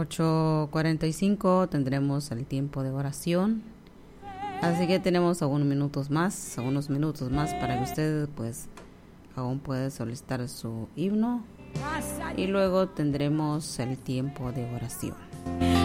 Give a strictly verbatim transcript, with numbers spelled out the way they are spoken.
ocho cuarenta y cinco tendremos el tiempo de oración. Así que tenemos algunos minutos más, algunos minutos más para que usted pues aún pueda solicitar su himno. Y luego tendremos el tiempo de oración.